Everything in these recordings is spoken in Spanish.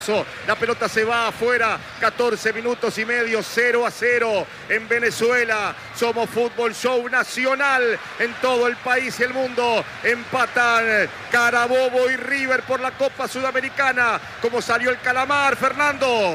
La pelota se va afuera, 14 minutos y medio, 0-0 en Venezuela. Somos Fútbol Show Nacional en todo el país y el mundo. Empatan Carabobo y River por la Copa Sudamericana. ¿Cómo salió el calamar, Fernando?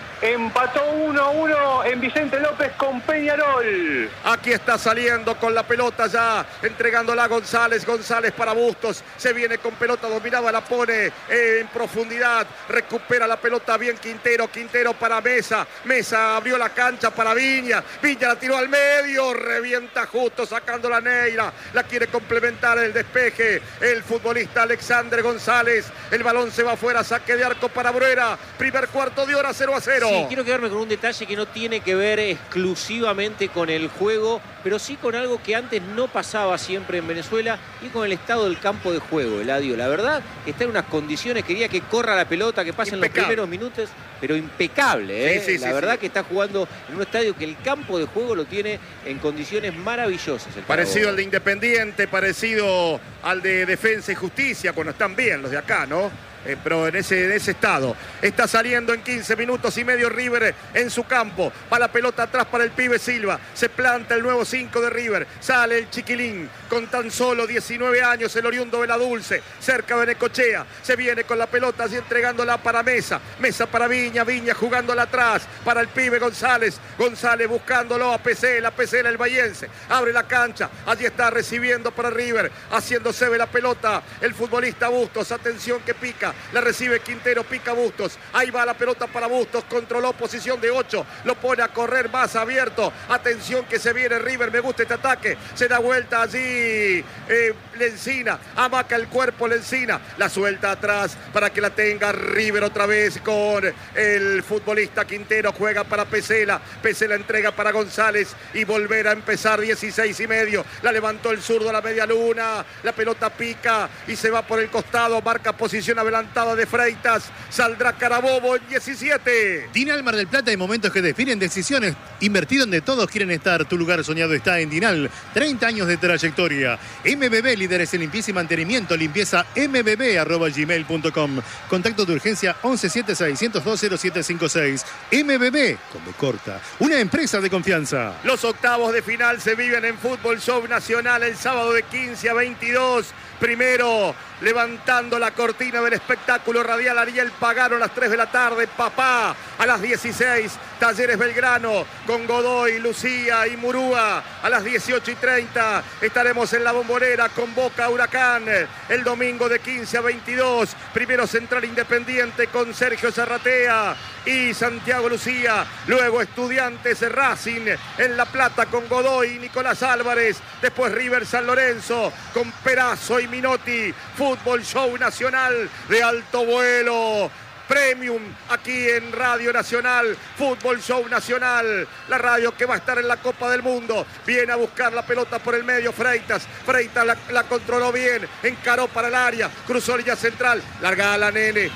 Empató 1-1 en Vicente López con Peñarol. Aquí está saliendo con la pelota ya, entregándola a González. González para Bustos. Se viene con pelota dominada, la pone en profundidad. Recupera la pelota bien Quintero. Quintero para Mesa. Mesa abrió la cancha para Viña. Viña la tiró al medio. Revienta justo sacando la Neira. La quiere complementar el despeje. El futbolista Alexandre González. El balón se va afuera. Saque de arco para Bruera. Primer cuarto de hora, 0-0. Sí, quiero quedarme con un detalle que no tiene que ver exclusivamente con el juego, pero sí con algo que antes no pasaba siempre en Venezuela y con el estado del campo de juego, Eladio. La verdad que está en unas condiciones, quería que corra la pelota, que pasen los primeros minutos, pero impecable, ¿eh? La verdad que está jugando en un estadio que el campo de juego lo tiene en condiciones maravillosas. Parecido al de Independiente, parecido al de Defensa y Justicia, cuando están bien los de acá, ¿no? Pero en ese estado. Está saliendo en 15 minutos y medio River en su campo. Va la pelota atrás para el pibe Silva. Se planta el nuevo 5 de River. Sale el chiquilín con tan solo 19 años, el oriundo de la Dulce, cerca de Necochea. Se viene con la pelota así entregándola para Mesa. Mesa para Viña. Viña jugándola atrás para el pibe González. González buscándolo a Pesela. Pesela el bahiense. Abre la cancha. Allí está recibiendo para River. Haciéndose de la pelota el futbolista Bustos. Atención que pica. La recibe Quintero, pica Bustos. Ahí va la pelota para Bustos. Controló posición de 8. Lo pone a correr más abierto. Atención que se viene River. Me gusta este ataque. Se da vuelta allí Lencina. Amaca el cuerpo Lencina. La suelta atrás para que la tenga River otra vez con el futbolista Quintero. Juega para Pesela. Pesela entrega para González. Y volver a empezar 16 y medio. La levantó el zurdo a la media luna. La pelota pica y se va por el costado. Marca posición adelantada de Freitas. Saldrá Carabobo en 17. Dinal Mar del Plata, hay momentos que definen decisiones. Invertir donde todos quieren estar. Tu lugar soñado está en Dinal. 30 años de trayectoria. MBB, líderes en limpieza y mantenimiento. Limpieza mbb@gmail.com. Contacto de urgencia 1176-102-0756. MBB, como corta. Una empresa de confianza. Los octavos de final se viven en Fútbol Show Nacional el sábado de 15 a 22. Primero, levantando la cortina del espectáculo radial, Ariel Pagano a las 3 de la tarde. Papá a las 16. Talleres Belgrano con Godoy, Lucía y Murúa. A las 18:30 estaremos en la Bombonera con Boca Huracán. El domingo de 15 a 22. Primero Central Independiente con Sergio Zarratea y Santiago Lucía. Luego Estudiantes Racing en La Plata con Godoy y Nicolás Álvarez. Después River San Lorenzo con Perazo y Minotti. Fútbol Show Nacional de alto vuelo. Premium aquí en Radio Nacional, Fútbol Show Nacional, la radio que va a estar en la Copa del Mundo. Viene a buscar la pelota por el medio Freitas. Freitas la controló bien, encaró para el área, cruzó línea central, larga a la Nene,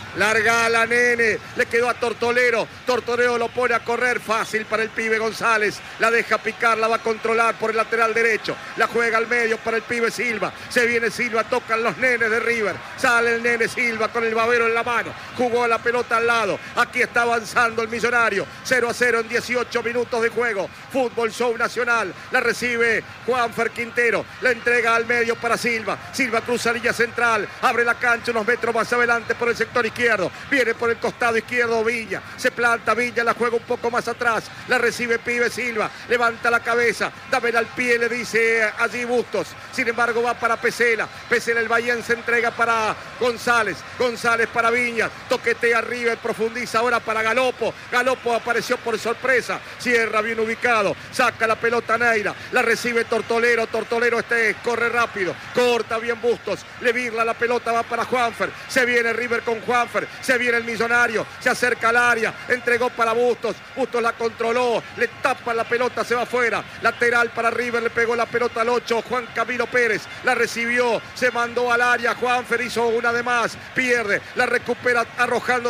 le quedó a Tortolero. Tortolero lo pone a correr, fácil para el pibe González. La deja picar, la va a controlar por el lateral derecho. La juega al medio para el pibe Silva. Se viene Silva, tocan los nenes de River. Sale el nene Silva con el babero en la mano. Jugó la pelota al lado. Aquí está avanzando el Millonario. 0-0 en 18 minutos de juego. Fútbol Show Nacional. La recibe Juanfer Quintero. La entrega al medio para Silva. Silva cruza línea central. Abre la cancha unos metros más adelante por el sector izquierdo. Viene por el costado izquierdo Viña. Se planta Viña. La juega un poco más atrás. La recibe pibe Silva. Levanta la cabeza. Dámela al pie, le dice allí Bustos. Sin embargo va para Pesela. Pesela el bahiense entrega para González. González para Viña. Toquetea arriba y profundiza ahora para Galopo. Galopo apareció por sorpresa. Cierra bien ubicado. Saca la pelota Neira. La recibe Tortolero. Tortolero corre rápido. Corta bien Bustos. Le virla la pelota. Va para Juanfer. Se viene River con Juanfer. Se viene el Millonario. Se acerca al área. Entregó para Bustos. Bustos la controló. Le tapa la pelota. Se va afuera. Lateral para River. Le pegó la pelota al 8. Juan Camilo Pérez. La recibió. Se mandó al área. Juanfer hizo una de más. Pierde. La recupera arrojando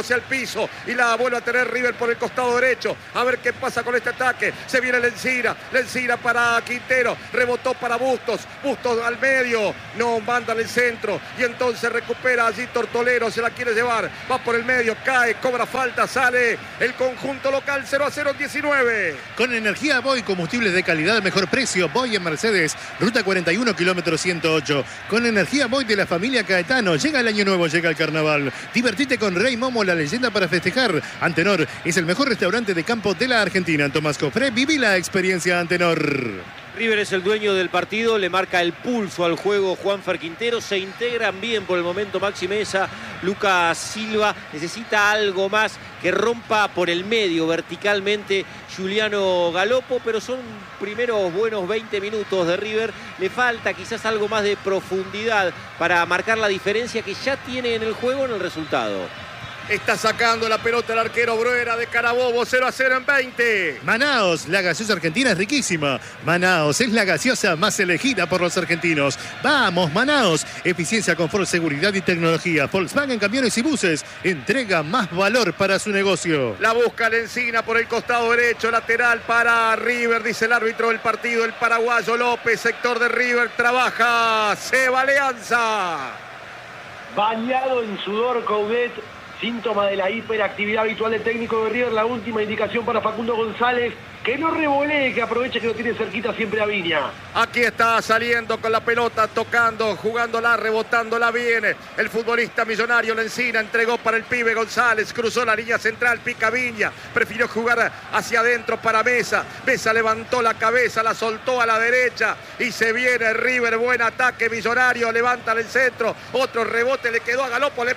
tirándose al piso y la vuelve a tener River por el costado derecho. A ver qué pasa con este ataque. Se viene Lencina para Quintero, rebotó para Bustos al medio, no manda el centro y entonces recupera allí Tortolero, se la quiere llevar, va por el medio, cae, cobra falta, sale el conjunto local. 0-0 en 19. Con energía Boy, combustibles de calidad, mejor precio. Boy en Mercedes, ruta 41, kilómetro 108. Con energía Boy de la familia Caetano, llega el año nuevo, llega el carnaval. Divertite con Rey Momo, la leyenda para festejar. Antenor es el mejor restaurante de campo de la Argentina. En Tomás Cofré, viví la experiencia Antenor. River es el dueño del partido, le marca el pulso al juego Juanfer Quintero, se integran bien por el momento Maxi Meza, Lucas Silva, necesita algo más que rompa por el medio verticalmente Giuliano Galopo, pero son primeros buenos 20 minutos de River, le falta quizás algo más de profundidad para marcar la diferencia que ya tiene en el juego, en el resultado. Está sacando la pelota el arquero Bruera de Carabobo. 0-0 en 20. Manaos, la gaseosa argentina es riquísima. Manaos es la gaseosa más elegida por los argentinos. Vamos, Manaos. Eficiencia, confort, seguridad y tecnología. Volkswagen Camiones y Buses entrega más valor para su negocio. La busca Lencina por el costado derecho. Lateral para River, dice el árbitro del partido, el paraguayo López. Sector de River, trabaja Seba Alianza. Bañado en sudor Coudet. Síntoma de la hiperactividad habitual del técnico de River. La última indicación para Facundo González. Que no revolee, que aproveche que lo tiene cerquita siempre a Viña. Aquí está saliendo con la pelota, tocando, jugándola, rebotándola bien. El futbolista millonario Lencina entregó para el pibe González. Cruzó la línea central, pica Viña. Prefirió jugar hacia adentro para Meza. Meza levantó la cabeza, la soltó a la derecha. Y se viene River, buen ataque millonario. Levanta el centro, otro rebote, le quedó a Galopo, le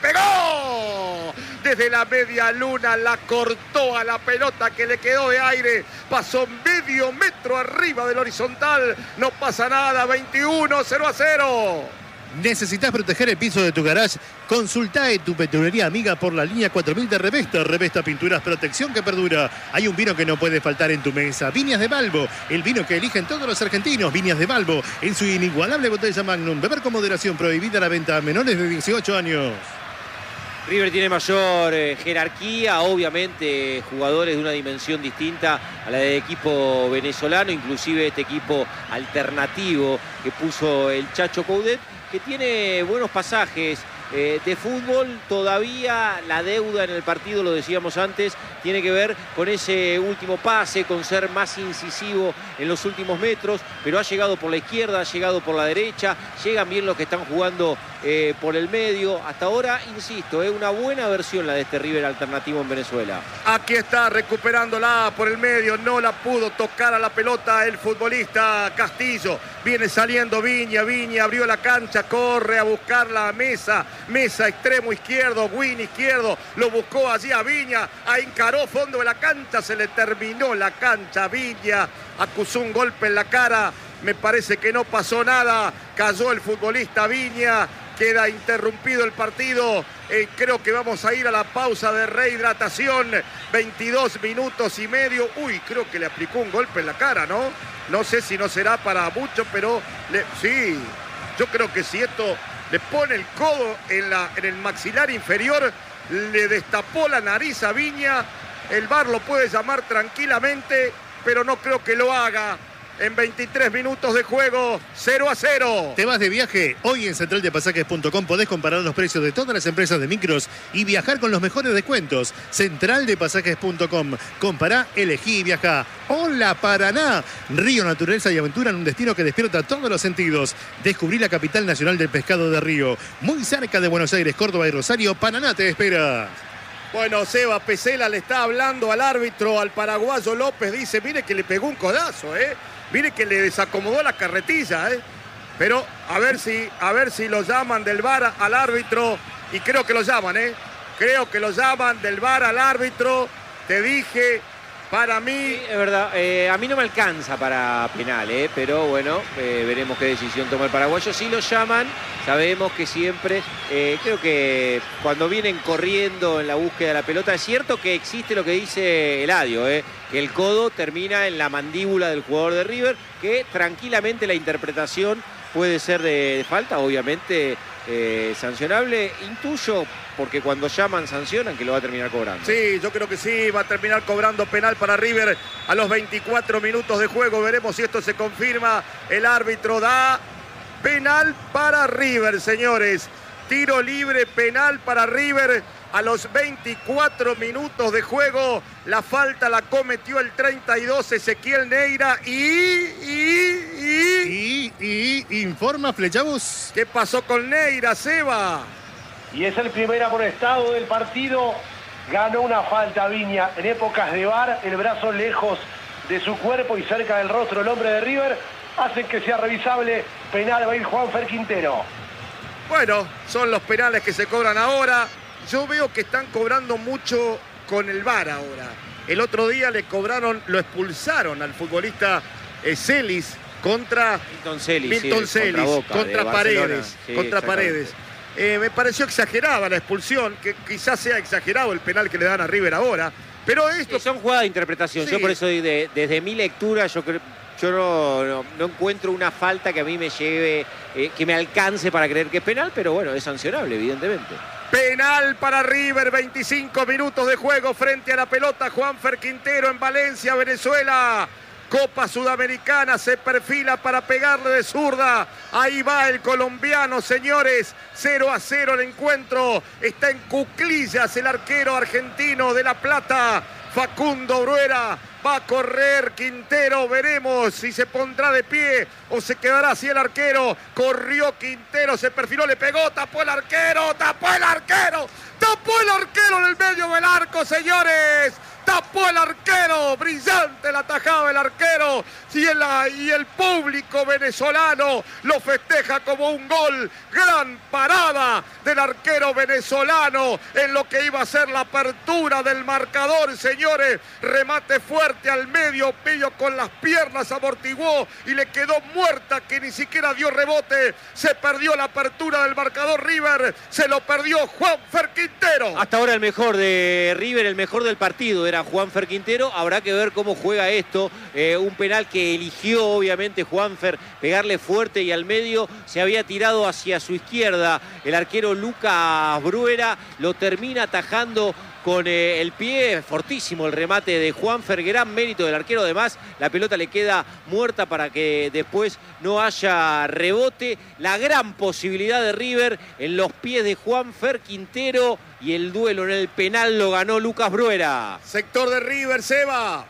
pegó. Desde la media luna la cortó a la pelota que le quedó de aire. Pasó medio metro arriba del horizontal. No pasa nada. 21, 0-0. ¿Necesitas proteger el piso de tu garage? Consulta tu petrolería amiga por la línea 4000 de Revesta. Revesta Pinturas, protección que perdura. Hay un vino que no puede faltar en tu mesa. Viñas de Balbo, el vino que eligen todos los argentinos. Viñas de Balbo, en su inigualable botella Magnum. Beber con moderación, prohibida la venta a menores de 18 años. River tiene mayor jerarquía, obviamente jugadores de una dimensión distinta a la del equipo venezolano, inclusive este equipo alternativo que puso el Chacho Coudet, que tiene buenos pasajes de fútbol. Todavía la deuda en el partido, lo decíamos antes, tiene que ver con ese último pase, con ser más incisivo en los últimos metros, pero ha llegado por la izquierda, ha llegado por la derecha, llegan bien los que están jugando por el medio. Hasta ahora, insisto, es una buena versión la de este River alternativo en Venezuela. Aquí está recuperándola por el medio, no la pudo tocar a la pelota el futbolista Castillo. Viene saliendo Viña abrió la cancha, corre a buscarla a Meza, extremo izquierdo, Win izquierdo, lo buscó allí a Viña, encaró fondo de la cancha, se le terminó la cancha a Viña, acusó un golpe en la cara, me parece que no pasó nada, cayó el futbolista Viña, queda interrumpido el partido. Creo que vamos a ir a la pausa de rehidratación. 22 minutos y medio. Uy, creo que le aplicó un golpe en la cara, ¿no? No sé si no será para mucho, pero sí, yo creo que si esto le pone el codo en el maxilar inferior, le destapó la nariz a Viña. El VAR lo puede llamar tranquilamente, pero no creo que lo haga. En 23 minutos de juego, 0-0. ¿Te vas de viaje? Hoy en centraldepasajes.com podés comparar los precios de todas las empresas de micros y viajar con los mejores descuentos. Centraldepasajes.com. Compará, elegí y viajá. ¡Hola, Paraná! Río, naturaleza y aventura en un destino que despierta todos los sentidos. Descubrí la capital nacional del pescado de Río. Muy cerca de Buenos Aires, Córdoba y Rosario, Paraná te espera. Bueno, Seba Pesela le está hablando al árbitro, al paraguayo López. Dice, mire que le pegó un codazo, Mire que le desacomodó la carretilla, Pero a ver si lo llaman del VAR al árbitro. Y creo que lo llaman, Creo que lo llaman del VAR al árbitro. Te dije, para mí... Sí, es verdad. A mí no me alcanza para penal, pero bueno, veremos qué decisión toma el paraguayo. Si lo llaman, sabemos que siempre, creo que cuando vienen corriendo en la búsqueda de la pelota, es cierto que existe lo que dice Eladio, que el codo termina en la mandíbula del jugador de River, que tranquilamente la interpretación puede ser de falta, obviamente sancionable. Intuyo, porque cuando llaman sancionan, que lo va a terminar cobrando. Sí, yo creo que sí, va a terminar cobrando penal para River a los 24 minutos de juego. Veremos si esto se confirma. El árbitro da penal para River, señores. Tiro libre, penal para River a los 24 minutos de juego. La falta la cometió el 32, Ezequiel Neira. Y informa Flechabús. ¿Qué pasó con Neira, Seba? Y es el primer amonestado del partido. Ganó una falta Viña. En épocas de VAR, el brazo lejos de su cuerpo y cerca del rostro del hombre de River hacen que sea revisable. Penal va a ir Juanfer Quintero. Bueno, son los penales que se cobran ahora. Yo veo que están cobrando mucho con el VAR ahora. El otro día le cobraron, lo expulsaron al futbolista Celis contra Milton Celis, contra Paredes. Sí, contra Paredes. Me pareció exagerada la expulsión, que quizás sea exagerado el penal que le dan a River ahora. Pero esto... son jugadas de interpretación. Sí. Yo por eso desde mi lectura yo no encuentro una falta que a mí me lleve, que me alcance para creer que es penal, pero bueno, es sancionable, evidentemente. Penal para River, 25 minutos de juego frente a la pelota. Juanfer Quintero en Valencia, Venezuela. Copa Sudamericana, se perfila para pegarle de zurda. Ahí va el colombiano, señores. 0-0 el encuentro. Está en cuclillas el arquero argentino de La Plata, Facundo Bruera. Va a correr Quintero, veremos si se pondrá de pie o se quedará así el arquero. Corrió Quintero, se perfiló, le pegó, tapó el arquero, tapó el arquero en el medio del arco, señores. Tapó el arquero, brillante la tajada del arquero y el público venezolano lo festeja como un gol. Gran parada del arquero venezolano en lo que iba a ser la apertura del marcador, señores. Remate fuerte al medio, Pillo con las piernas amortiguó y le quedó muerta, que ni siquiera dio rebote. Se perdió la apertura del marcador River, se lo perdió Juanfer Quintero. Hasta ahora el mejor de River, el mejor del partido era Juanfer Quintero. Habrá que ver cómo juega esto. Un penal que eligió obviamente Juanfer, pegarle fuerte, y al medio se había tirado hacia su izquierda el arquero Lucas Bruera, lo termina atajando con el pie. Fortísimo el remate de Juanfer, gran mérito del arquero. Además, la pelota le queda muerta para que después no haya rebote. La gran posibilidad de River en los pies de Juanfer Quintero, y el duelo en el penal lo ganó Lucas Bruera. Sector de River, Seba.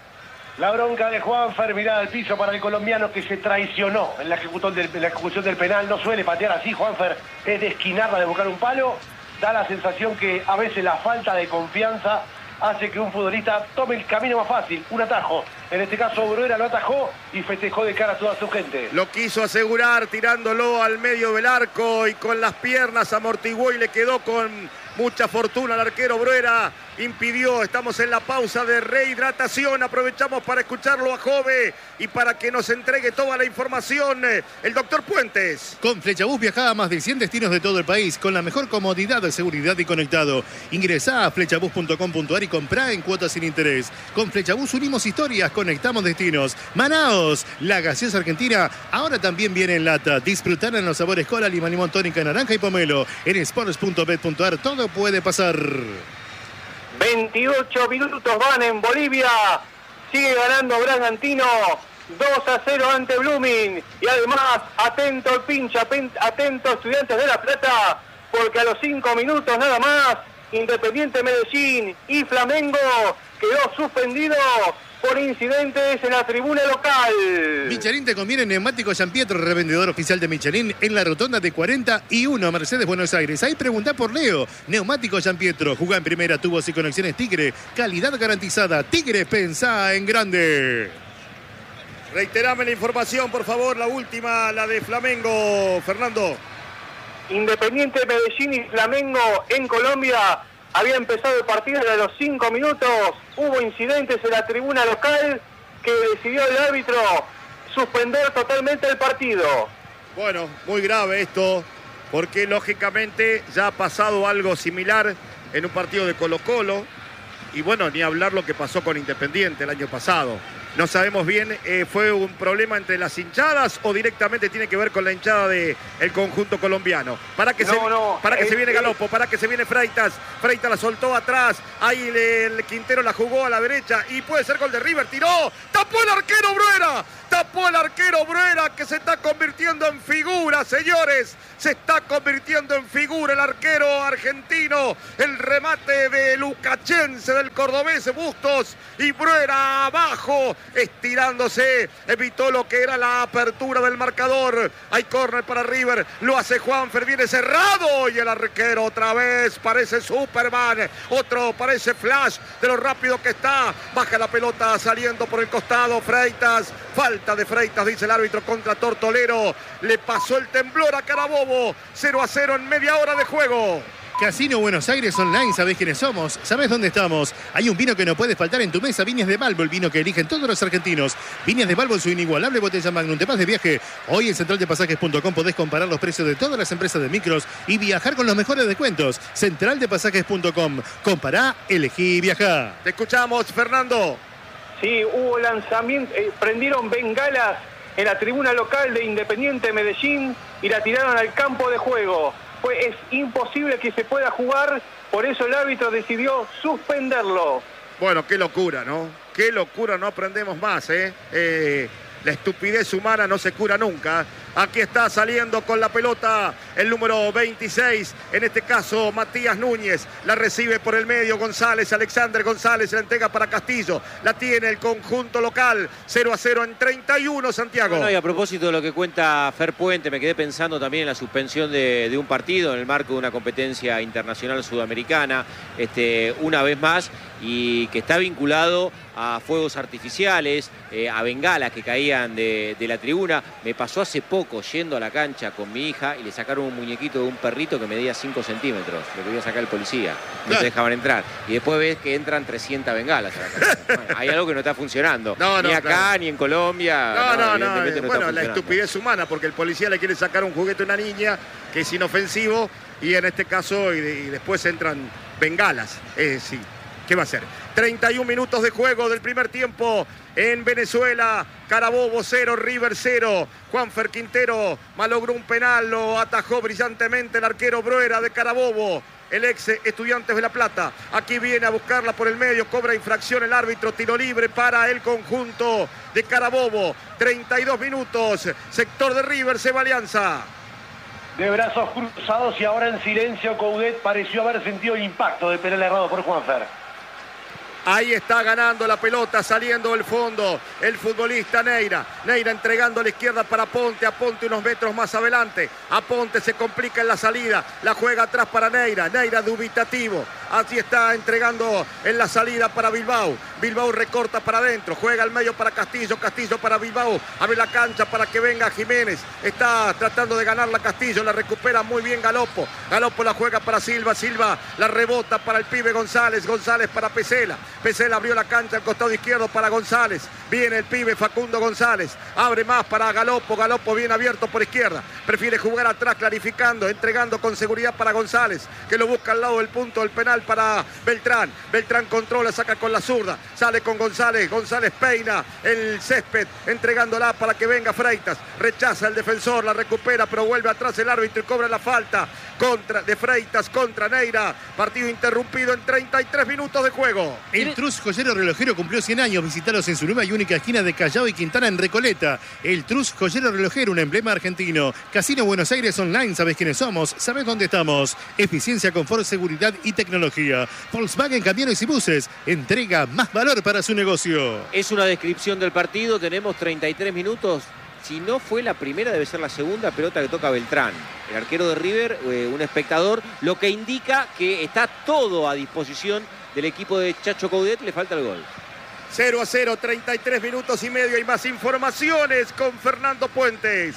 La bronca de Juanfer, mirada al piso para el colombiano, que se traicionó en la ejecución del penal. No suele patear así Juanfer, es de esquinarla, de buscar un palo. Da la sensación que a veces la falta de confianza hace que un futbolista tome el camino más fácil, un atajo. En este caso Bruera lo atajó y festejó de cara a toda su gente. Lo quiso asegurar tirándolo al medio del arco y con las piernas amortiguó y le quedó con mucha fortuna al arquero Bruera. Impidió, estamos en la pausa de rehidratación. Aprovechamos para escucharlo a Jove y para que nos entregue toda la información el doctor Puentes. Con Flechabús viaja a más de 100 destinos de todo el país con la mejor comodidad, seguridad y conectado. Ingresá a flechabús.com.ar y comprá en cuotas sin interés. Con Flechabús unimos historias, conectamos destinos. Manaos, la gaseosa argentina, ahora también viene en lata. Disfrutar en los sabores cola, limón, tónica, naranja y pomelo. En sports.bet.ar todo puede pasar. 28 minutos van en Bolivia. Sigue ganando Bragantino 2-0 ante Blooming. Y además, atento el pincha, atento Estudiantes de La Plata, porque a los 5 minutos nada más, Independiente Medellín y Flamengo quedó suspendido por incidentes en la tribuna local. Michelin te conviene. Neumático San Pietro, revendedor oficial de Michelin en la rotonda de 41 Mercedes, Buenos Aires. Ahí preguntá por Leo. Neumático San Pietro, jugá en primera, tubos y conexiones Tigre, calidad garantizada. Tigre, pensá en grande. Reiterame la información, por favor, la última, la de Flamengo, Fernando. Independiente Medellín y Flamengo en Colombia. Había empezado el partido a los 5 minutos. Hubo incidentes en la tribuna local que decidió el árbitro suspender totalmente el partido. Bueno, muy grave esto, porque lógicamente ya ha pasado algo similar en un partido de Colo-Colo. Y bueno, ni hablar lo que pasó con Independiente el año pasado. No sabemos bien, ¿fue un problema entre las hinchadas o directamente tiene que ver con la hinchada del conjunto colombiano? Para que se viene Galopo, para que se viene Freitas. Freitas la soltó atrás. Ahí el Quintero la jugó a la derecha y puede ser gol de River. Tiró, tapó el arquero Bruera. Tapó el arquero Bruera, que se está convirtiendo en figura, señores. Se está convirtiendo en figura el arquero argentino. El remate de Lucachense, del cordobés Bustos. Y Bruera abajo, estirándose. Evitó lo que era la apertura del marcador. Hay córner para River. Lo hace Juanfer, viene cerrado. Y el arquero otra vez parece Superman. Otro parece Flash de lo rápido que está. Baja la pelota saliendo por el costado. Freitas. Falta de Freitas, dice el árbitro contra Tortolero. Le pasó el temblor a Carabobo. 0-0 en media hora de juego. Casino Buenos Aires Online, ¿sabés quiénes somos? ¿Sabés dónde estamos? Hay un vino que no puede faltar en tu mesa, Viñas de Balbo, el vino que eligen todos los argentinos. Viñas de Balbo, su inigualable botella Magnum. Te vas de viaje. Hoy en centraldepasajes.com podés comparar los precios de todas las empresas de micros y viajar con los mejores descuentos. Centraldepasajes.com. Compará, elegí y viajá. Te escuchamos, Fernando. Sí, hubo lanzamiento, prendieron bengalas en la tribuna local de Independiente Medellín y la tiraron al campo de juego. Pues es imposible que se pueda jugar, por eso el árbitro decidió suspenderlo. Bueno, qué locura, ¿no? Qué locura, no aprendemos más, La estupidez humana no se cura nunca. Aquí está saliendo con la pelota el número 26, en este caso Matías Núñez. La recibe por el medio González, Alexander González, la entrega para Castillo. La tiene el conjunto local, 0-0 en 31, Santiago. Bueno, y a propósito de lo que cuenta Fer Puente, me quedé pensando también en la suspensión de un partido en el marco de una competencia internacional sudamericana, una vez más, y que está vinculado a fuegos artificiales, a bengalas que caían de la tribuna. Me pasó hace poco yendo a la cancha con mi hija y le sacaron un muñequito de un perrito que medía 5 centímetros. Lo quería sacar el policía. No te dejaban entrar. Y después ves que entran 300 bengalas a la cancha. Bueno, hay algo que no está funcionando. Ni acá, claro, ni en Colombia. No. Bueno, la estupidez humana, porque el policía le quiere sacar un juguete a una niña que es inofensivo y en este caso y después entran bengalas. Sí. ¿Qué va a hacer? 31 minutos de juego del primer tiempo en Venezuela. Carabobo 0, River 0. Juanfer Quintero malogró un penal, lo atajó brillantemente el arquero Bruera de Carabobo, el ex Estudiantes de La Plata. Aquí viene a buscarla por el medio, cobra infracción el árbitro, tiro libre para el conjunto de Carabobo. 32 minutos, sector de River, se va Alianza. De brazos cruzados y ahora en silencio, Coudet pareció haber sentido el impacto del penal errado por Juanfer. Ahí está ganando la pelota, saliendo del fondo el futbolista Neira. Neira entregando a la izquierda para Ponte. A Ponte unos metros más adelante. A Ponte se complica en la salida. La juega atrás para Neira. Neira dubitativo. Así está entregando en la salida para Bilbao. Bilbao recorta para adentro. Juega al medio para Castillo. Castillo para Bilbao. Abre la cancha para que venga Jiménez. Está tratando de ganar la Castillo. La recupera muy bien Galopo. Galopo la juega para Silva. Silva la rebota para el pibe González. González para Pesela. Pesela abrió la cancha al costado izquierdo para González. Viene el pibe Facundo González. Abre más para Galopo. Galopo bien abierto por izquierda. Prefiere jugar atrás, clarificando, entregando con seguridad para González, que lo busca al lado del punto del penal para Beltrán. Beltrán controla, saca con la zurda. Sale con González. González peina el césped, entregándola para que venga Freitas. Rechaza el defensor, la recupera, pero vuelve atrás el árbitro y cobra la falta de Freitas contra Neira. Partido interrumpido en 33 minutos de juego. El Trus Joyero Relojero cumplió 100 años. Visítalos en su nueva y única esquina de Callao y Quintana en Recoleta. El Trus Joyero Relojero, un emblema argentino. Casino Buenos Aires Online, ¿sabés quiénes somos? ¿Sabés dónde estamos? Eficiencia, confort, seguridad y tecnología. Volkswagen Camiones y Buses. Entrega más valor para su negocio. Es una descripción del partido. Tenemos 33 minutos. Si no fue la primera, debe ser la segunda pelota que toca Beltrán, el arquero de River, un espectador, lo que indica que está todo a disposición del equipo de Chacho Coudet. Le falta el gol. 0-0, 33 minutos y medio. Hay más informaciones con Fernando Puentes.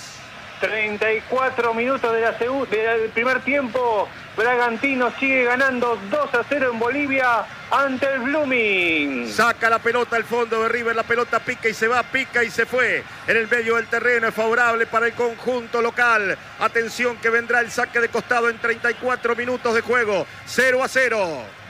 34 minutos del primer tiempo. Bragantino sigue ganando 2-0 en Bolivia ante el Blooming. Saca la pelota al fondo de River, la pelota pica y se va, pica y se fue. En el medio del terreno es favorable para el conjunto local. Atención que vendrá el saque de costado en 34 minutos de juego. 0-0.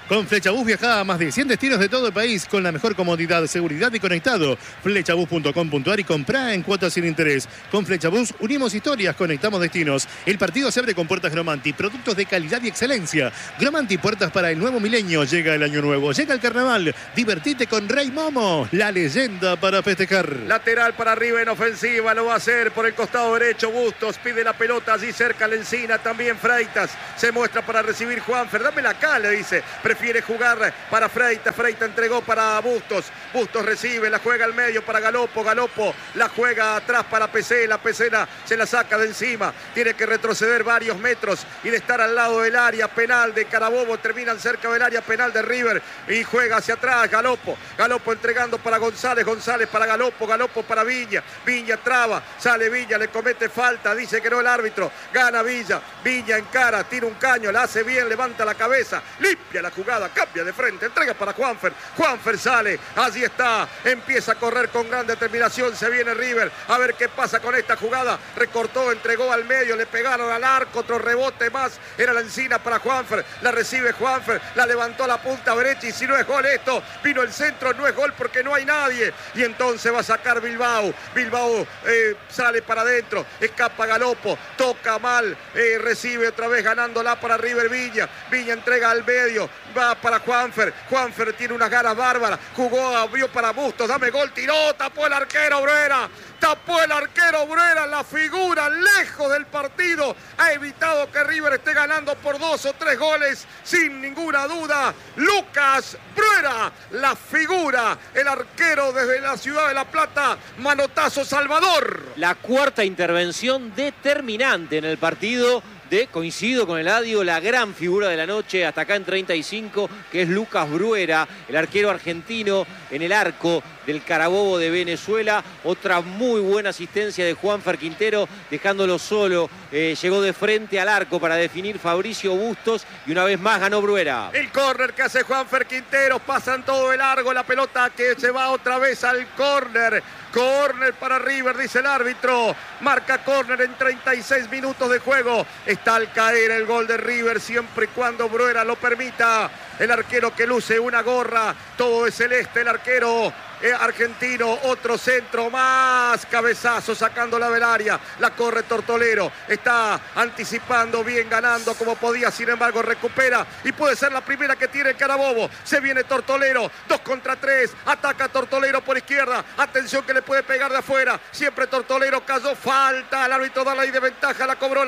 Con Flechabús viaja a más de 100 destinos de todo el país con la mejor comodidad, seguridad y conectado. Flechabús.com.ar y comprá en cuotas sin interés. Con Flechabús unimos historias, conectamos destinos. El partido se abre con puertas Gromanti, productos de calidad y excelencia. Gromanti, puertas para el nuevo milenio. Llega el año nuevo, llega el carnaval. Divertite con Rey Momo, la leyenda para festejar. Lateral para arriba en ofensiva, lo va a hacer por el costado derecho. Bustos pide la pelota allí cerca la Encina, también Freitas se muestra para recibir Juanfer. Dámela acá, le dice. Prefiere jugar para Freitas. Freitas entregó para Bustos. Bustos recibe, la juega al medio para Galopo. Galopo la juega atrás para Pesela. Pesela se la saca de encima. Tiene que retroceder varios metros y de estar al lado del área penal de Carabobo. Terminan cerca del área penal de River y juega hacia atrás Galopo. Galopo entregando para González. González para Galopo. Galopo para Viña. Viña traba. Sale Viña, le comete falta. Dice que no el árbitro. Gana Villa. Viña encara, tira un caño, la hace bien, levanta la cabeza, limpia la jugada, cambia de frente, entrega para Juanfer. Juanfer sale, allí está, empieza a correr con gran determinación, se viene River, a ver qué pasa con esta jugada. Recortó, entregó al medio, le pegaron al arco, otro rebote más, era la Encina para Juanfer, la recibe Juanfer, la levantó a la punta derecha y si no es gol esto, vino el centro, no es gol porque no hay nadie. Y entonces va a sacar Bilbao. Bilbao sale para adentro, escapa Galopo, toca mal, recibe otra vez ganándola para River Viña. Viña entrega al medio, va para Juanfer. Juanfer tiene unas ganas bárbaras, jugó, abrió para Bustos, dame gol, tiró, tapó el arquero Bruera. Tapó el arquero Bruera, la figura lejos del partido. Ha evitado que River esté ganando por 2 o 3 goles, sin ninguna duda. Lucas Bruera, la figura, el arquero desde la ciudad de La Plata. Manotazo Salvador. La cuarta intervención determinante en el partido. Coincido con Eladio, la gran figura de la noche hasta acá en 35, que es Lucas Bruera, el arquero argentino en el arco del Carabobo de Venezuela. Otra muy buena asistencia de Juanfer Quintero, dejándolo solo. Llegó de frente al arco para definir Fabricio Bustos y una vez más ganó Bruera. El córner que hace Juanfer Quintero, pasan todo el largo, la pelota que se va otra vez al córner. Córner para River, dice el árbitro. Marca córner en 36 minutos de juego. Está al caer el gol de River, siempre y cuando Bruera lo permita. El arquero que luce una gorra, todo es celeste, el arquero argentino, otro centro más, cabezazo sacándola del área, la corre Tortolero, está anticipando bien, ganando como podía, sin embargo recupera y puede ser la primera que tiene Carabobo. Se viene Tortolero, 2 contra 3, ataca Tortolero por izquierda, atención que le puede pegar de afuera, siempre Tortolero, cayó, falta, el árbitro da la ley de ventaja, la cobró,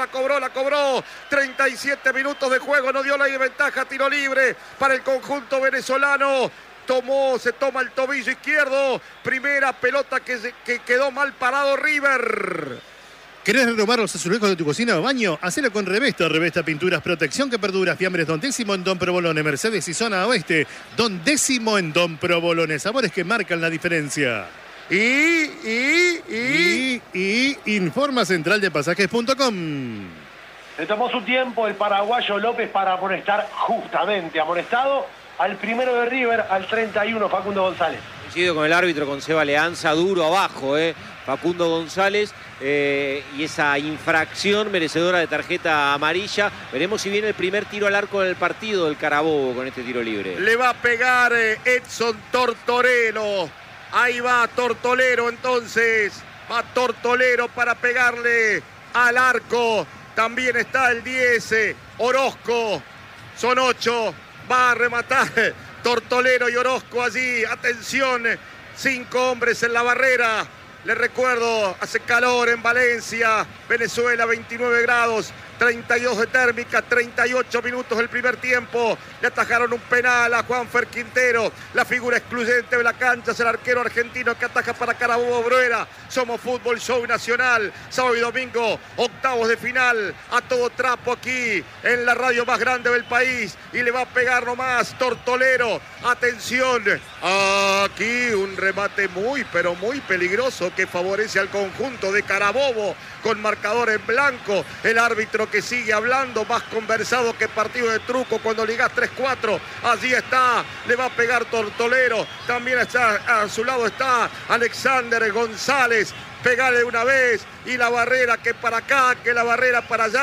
37 minutos de juego, no dio la ley de ventaja, tiro libre para el conjunto venezolano. Se toma el tobillo izquierdo. Primera pelota que quedó mal parado River. ¿Querés renovar los azulejos de tu cocina o baño? Hacelo con Revesta. Revesta Pinturas, protección que perdura. Fiambres Don Décimo en Don Provolone, Mercedes y zona oeste. Don Décimo en Don Provolone. Sabores que marcan la diferencia. Y informa centraldepasajes.com. Le tomó su tiempo el paraguayo López para amonestar, justamente amonestado al primero de River, al 31, Facundo González. Coincido con el árbitro, con Seba Leanza, duro abajo, Facundo González, y esa infracción merecedora de tarjeta amarilla. Veremos si viene el primer tiro al arco del partido del Carabobo con este tiro libre. Le va a pegar Edson Tortolero. Ahí va Tortolero entonces. Va Tortolero para pegarle al arco. También está el 10, Orozco. Son 8. Va a rematar Tortolero y Orozco allí. Atención, 5 hombres en la barrera. Les recuerdo, hace calor en Valencia, Venezuela, 29 grados. 32 de térmica, 38 minutos del primer tiempo. Le atajaron un penal a Juanfer Quintero. La figura excluyente de la cancha es el arquero argentino que ataja para Carabobo Bruera. Somos Fútbol Show Nacional. Sábado y domingo, octavos de final. A todo trapo aquí en la radio más grande del país. Y le va a pegar nomás Tortolero. Atención. Aquí un remate muy, pero muy peligroso que favorece al conjunto de Carabobo. Con marcador en blanco. El árbitro que sigue hablando, más conversado que partido de truco cuando ligás 3-4. Allí está, le va a pegar Tortolero. También está, a su lado está Alexander González. Pegale una vez y la barrera que para acá, que la barrera para allá.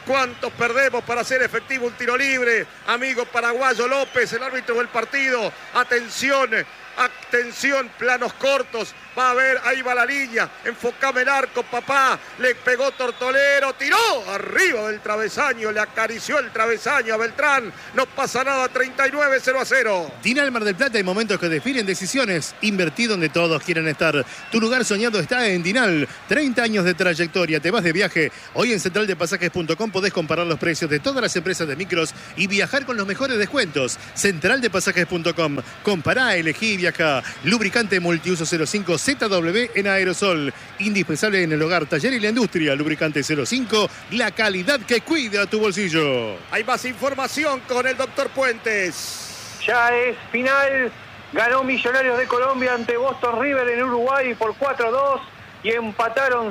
¿Cuántos perdemos para hacer efectivo un tiro libre? Amigo paraguayo López, el árbitro del partido. Atención, atención, planos cortos. Va a ver, ahí va la línea. Enfocame el arco, papá. Le pegó Tortolero, tiró arriba del travesaño, le acarició el travesaño a Beltrán. No pasa nada, 39, 0-0. Dinal Mar del Plata, hay momentos que definen decisiones. Invertí donde todos quieren estar. Tu lugar soñado está en Dinal. 30 años de trayectoria, te vas de viaje. Hoy en centraldepasajes.com podés comparar los precios de todas las empresas de micros y viajar con los mejores descuentos. Centraldepasajes.com. Compará, elegí, viaja. Lubricante multiuso 05 ZW en aerosol. Indispensable en el hogar, taller y la industria. Lubricante 05, la calidad que cuida tu bolsillo. Hay más información con el doctor Puentes. Ya es final. Ganó Millonarios de Colombia ante Boston River en Uruguay por 4-2 y empataron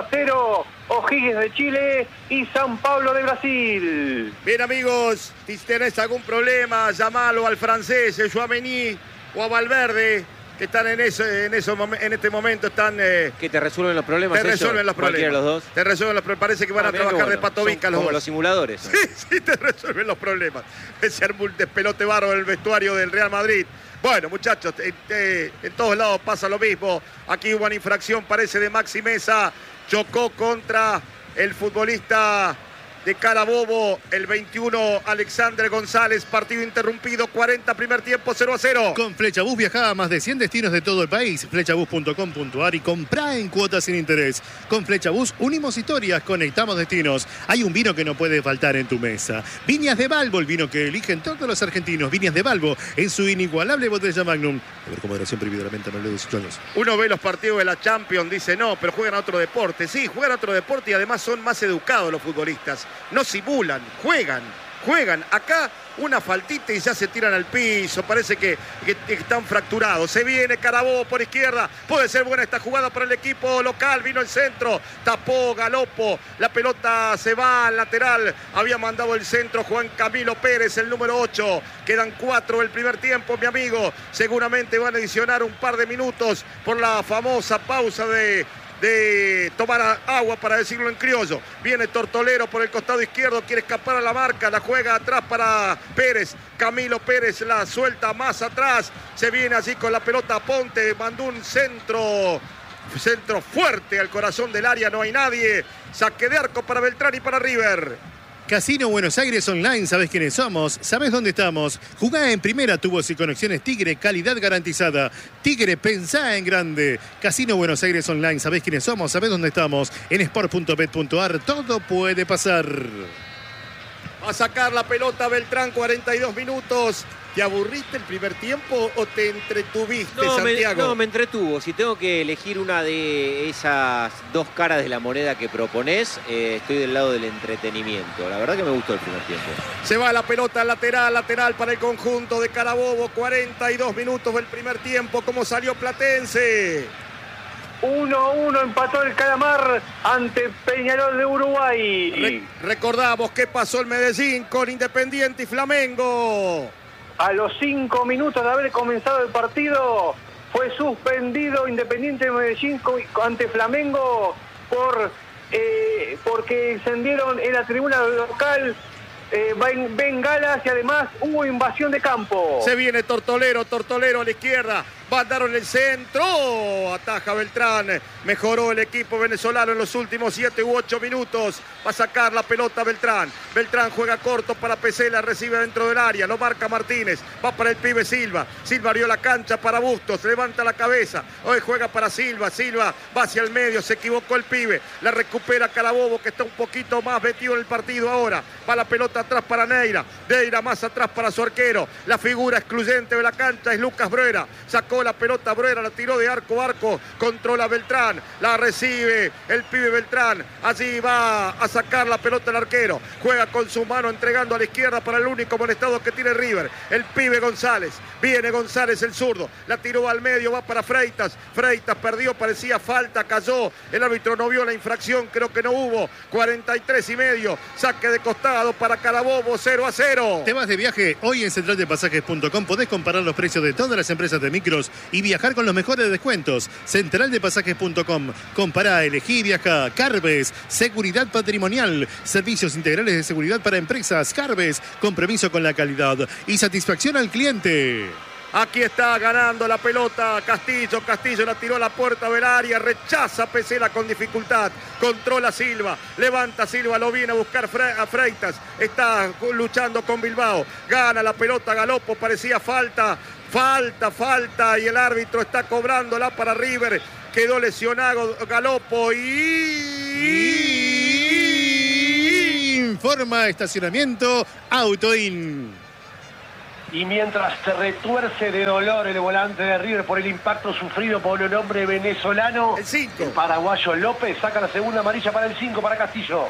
0-0 O'Higgins de Chile y San Pablo de Brasil. Bien, amigos, si tenés algún problema, llamalo al francés, a Tchouaméni o a Valverde, que están en este momento están... que te resuelven los problemas. Te resuelven los problemas. Cualquiera de los dos. Te resuelven los problemas. Parece que van a trabajar de patobica los como dos. los simuladores. Sí, te resuelven los problemas. Ese armó un despelote barro del vestuario del Real Madrid. Bueno, muchachos, en todos lados pasa lo mismo. Aquí hubo una infracción, parece, de Maxi Mesa. Chocó contra el futbolista de Carabobo, el 21, Alexandre González. Partido interrumpido, 40, primer tiempo, 0-0. Con Flechabús viaja a más de 100 destinos de todo el país. Flechabús.com.ar y comprá en cuotas sin interés. Con Flechabús unimos historias, conectamos destinos. Hay un vino que no puede faltar en tu mesa. Viñas de Balbo, el vino que eligen todos los argentinos. Viñas de Balbo, en su inigualable botella Magnum. A ver, con moderación, prohibidamente, no le doy 18 años. Uno ve los partidos de la Champions, dice no, pero juegan a otro deporte. Sí, juegan a otro deporte y además son más educados los futbolistas. No simulan, juegan. Acá una faltita y ya se tiran al piso. Parece que están fracturados. Se viene Carabobo por izquierda. Puede ser buena esta jugada para el equipo local. Vino el centro. Tapó Galopo. La pelota se va al lateral. Había mandado el centro Juan Camilo Pérez, el número 8. Quedan 4 del primer tiempo, mi amigo. Seguramente van a adicionar un par de minutos por la famosa pausa de tomar agua, para decirlo en criollo. Viene Tortolero por el costado izquierdo, quiere escapar a la marca, la juega atrás para Pérez. Camilo Pérez la suelta más atrás, se viene así con la pelota Ponte, mandó un centro fuerte al corazón del área, no hay nadie. Saque de arco para Beltrán y para River. Casino Buenos Aires Online, ¿sabés quiénes somos? ¿Sabés dónde estamos? Jugá en primera, tubos y conexiones Tigre, calidad garantizada. Tigre, pensá en grande. Casino Buenos Aires Online, ¿sabés quiénes somos? ¿Sabés dónde estamos? En sport.bet.ar, todo puede pasar. Va a sacar la pelota Beltrán, 42 minutos. ¿Te aburriste el primer tiempo o te entretuviste, Santiago? Me entretuvo. Si tengo que elegir una de esas dos caras de la moneda que proponés, estoy del lado del entretenimiento. La verdad que me gustó el primer tiempo. Se va la pelota lateral para el conjunto de Carabobo. 42 minutos del primer tiempo. ¿Cómo salió Platense? 1-1 empató el Calamar ante Peñarol de Uruguay. Recordamos qué pasó el Medellín con Independiente y Flamengo. A los 5 minutos de haber comenzado el partido, fue suspendido Independiente de Medellín ante Flamengo porque encendieron en la tribuna local bengalas y además hubo invasión de campo. Se viene Tortolero a la izquierda. Mandaron el centro, ataja Beltrán, mejoró el equipo venezolano en los últimos 7 u 8 minutos, va a sacar la pelota Beltrán juega corto para Pesela, recibe dentro del área, lo marca Martínez, va para el pibe Silva abrió la cancha para Bustos, levanta la cabeza, hoy juega para Silva va hacia el medio, se equivocó el pibe, la recupera Carabobo que está un poquito más metido en el partido ahora, va la pelota atrás para Neira más atrás para su arquero, la figura excluyente de la cancha es Lucas Bruera, sacó la pelota Bruera, la tiró de arco a arco, controla Beltrán, la recibe el pibe Beltrán, allí va a sacar la pelota el arquero, juega con su mano entregando a la izquierda para el único molestado que tiene River, el pibe González, viene González el zurdo, la tiró al medio, va para Freitas perdió, parecía falta, cayó, el árbitro no vio la infracción, creo que no hubo, 43 y medio, saque de costado para Carabobo 0-0. ¿Te vas de viaje? Hoy en centraldepasajes.com podés comparar los precios de todas las empresas de micros y viajar con los mejores descuentos. Centraldepasajes.com. Compará, elegí y viaja. Carves, seguridad patrimonial, servicios integrales de seguridad para empresas. Carves, compromiso con la calidad y satisfacción al cliente. Aquí está ganando la pelota Castillo. Castillo la tiró a la puerta del área. Rechaza Pesela con dificultad. Controla Silva. Levanta Silva. Lo viene a buscar a Freitas. Está luchando con Bilbao. Gana la pelota Galopo. Parecía falta. Falta. Y el árbitro está cobrándola para River. Quedó lesionado Galopo y... Informa estacionamiento Autoin. Y mientras se retuerce de dolor el volante de River por el impacto sufrido por el hombre venezolano, el 5. El paraguayo López saca la segunda amarilla para el 5 para Castillo.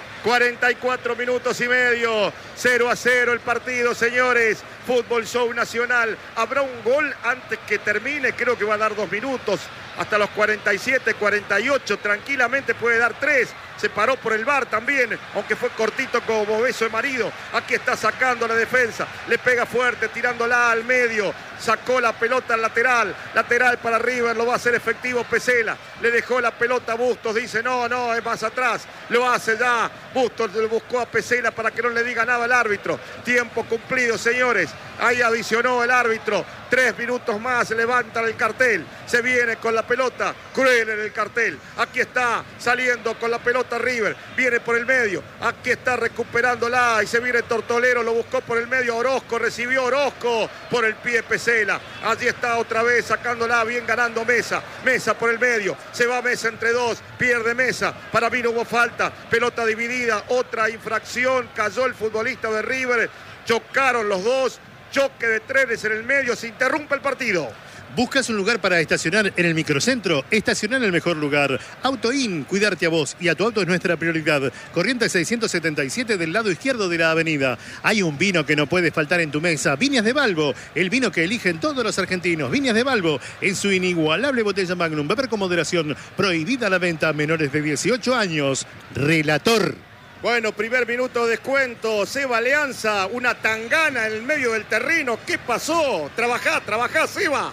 44 minutos y medio. 0-0 el partido, señores. Fútbol Show Nacional. Habrá un gol antes que termine. Creo que va a dar 2 minutos. Hasta los 47, 48. Tranquilamente puede dar 3. Se paró por el VAR también, aunque fue cortito como beso de marido. Aquí está sacando la defensa. Le pega fuerte, tirándola al medio. Sacó la pelota al lateral. Lateral para River, lo va a hacer efectivo Pesela. Le dejó la pelota a Bustos. Dice, no, es más atrás. Lo hace ya. Bustos le buscó a Pesela para que no le diga nada al árbitro. Tiempo cumplido, señores. Ahí adicionó el árbitro. 3 minutos más, levantan el cartel. Se viene con la pelota. Cruel en el cartel. Aquí está saliendo con la pelota River. Viene por el medio. Aquí está recuperándola. Y se viene Tortolero. Lo buscó por el medio Orozco. Recibió Orozco por el pie Pesela. Allí está otra vez sacándola. Bien ganando Mesa. Mesa por el medio. Se va Mesa entre 2. Pierde Mesa. Para mí no hubo falta. Pelota dividida. Otra infracción. Cayó el futbolista de River. Chocaron los dos. Choque de trenes en el medio. Se interrumpe el partido. ¿Buscas un lugar para estacionar en el microcentro? Estacionar en el mejor lugar. Autoin, cuidarte a vos y a tu auto es nuestra prioridad. Corriente 677 del lado izquierdo de la avenida. Hay un vino que no puede faltar en tu mesa. Viñas de Balbo, el vino que eligen todos los argentinos. Viñas de Balbo, en su inigualable botella Magnum. Beber con moderación. Prohibida la venta a menores de 18 años. Relator. Bueno, primer minuto de descuento. Seba Alianza, una tangana en el medio del terreno. ¿Qué pasó? Trabajá, Seba.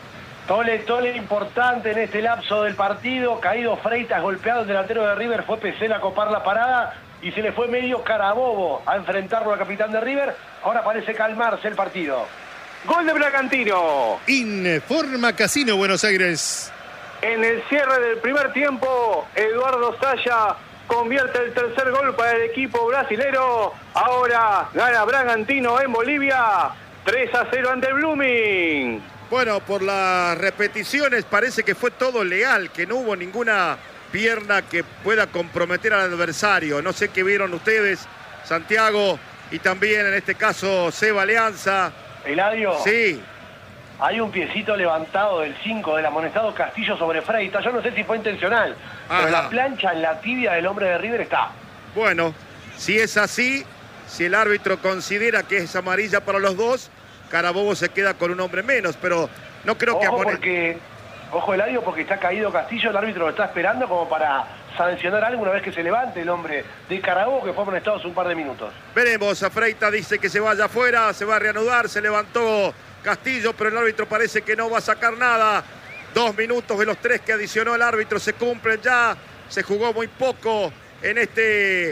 Tole importante en este lapso del partido. Caído Freitas, golpeado el delantero de River. Fue Pesela a copar la parada y se le fue medio Carabobo a enfrentarlo al capitán de River. Ahora parece calmarse el partido. Gol de Bragantino. Informa Casino Buenos Aires. En el cierre del primer tiempo, Eduardo Saya convierte el tercer gol para el equipo brasilero. Ahora gana Bragantino en Bolivia. 3-0 ante Blooming. Bueno, por las repeticiones parece que fue todo legal, que no hubo ninguna pierna que pueda comprometer al adversario. No sé qué vieron ustedes, Santiago, y también en este caso Seba Alianza. Eladio. Sí. Hay un piecito levantado del 5 del amonestado Castillo sobre Freitas. Yo no sé si fue intencional, pero la plancha en la tibia del hombre de River está. Bueno, si es así, si el árbitro considera que es amarilla para los dos, Carabobo se queda con un hombre menos, pero no creo que... Ojo Eladio, porque está caído Castillo, el árbitro lo está esperando como para sancionar algo una vez que se levante el hombre de Carabobo, que fue amonestado hace un par de minutos. Veremos, a Freitas dice que se vaya afuera, se va a reanudar, se levantó Castillo, pero el árbitro parece que no va a sacar nada. 2 minutos de los 3 que adicionó el árbitro se cumplen ya, se jugó muy poco en este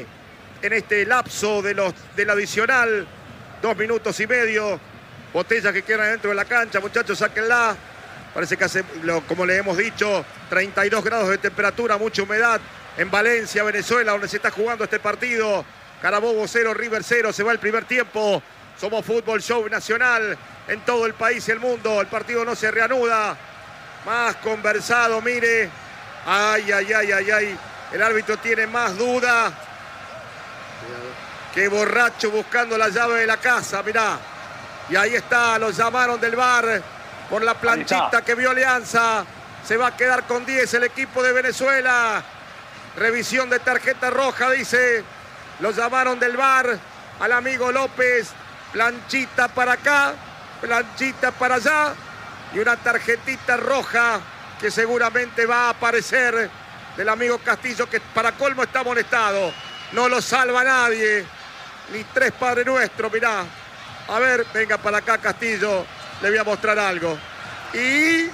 lapso del adicional. 2 minutos y medio. Botellas que quedan dentro de la cancha, muchachos, sáquenla. Parece que hace, como le hemos dicho, 32 grados de temperatura, mucha humedad en Valencia, Venezuela, donde se está jugando este partido. Carabobo 0, River 0, se va el primer tiempo. Somos Fútbol Show Nacional en todo el país y el mundo. El partido no se reanuda. Más conversado, mire. Ay. El árbitro tiene más duda que borracho buscando la llave de la casa, mirá. Y ahí está, lo llamaron del VAR por la planchita que vio Alianza. Se va a quedar con 10 el equipo de Venezuela. Revisión de tarjeta roja, dice. Lo llamaron del VAR al amigo López. Planchita para acá, planchita para allá. Y una tarjetita roja que seguramente va a aparecer del amigo Castillo, que para colmo está amonestado. No lo salva nadie. ni 3 Padre Nuestro, mirá. A ver, venga para acá, Castillo. Le voy a mostrar algo. Y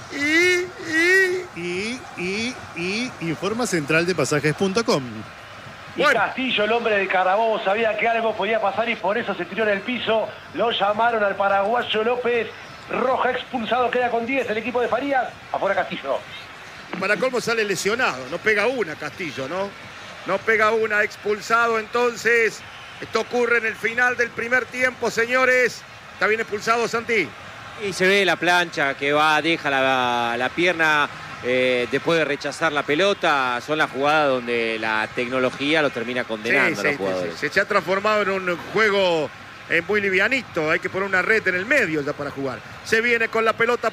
informa centraldepasajes.com. Y Castillo, el hombre de Carabobo, sabía que algo podía pasar y por eso se tiró en el piso. Lo llamaron al paraguayo López. Roja expulsado, queda con 10 el equipo de Farías. Afuera Castillo. Para colmo sale lesionado. No pega una, Castillo, ¿no? No pega una, expulsado entonces. Esto ocurre en el final del primer tiempo, señores. Está bien expulsado, Santi. Y se ve la plancha que va, deja la pierna después de rechazar la pelota. Son las jugadas donde la tecnología lo termina condenando a los jugadores. Se ha transformado en un juego muy livianito. Hay que poner una red en el medio ya para jugar. Se viene con la pelota